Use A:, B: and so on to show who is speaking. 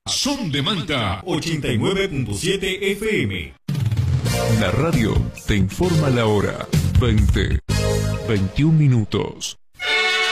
A: Son de Manta 89.7 FM.
B: La radio te informa la hora. 21 minutos.